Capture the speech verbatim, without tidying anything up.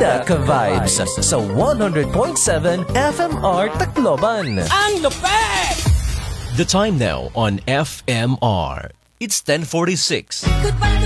Bida Ka-Vibes sa one hundred point seven F M R Tacloban. Ang lupet! The time now on F M R. It's ten forty-six.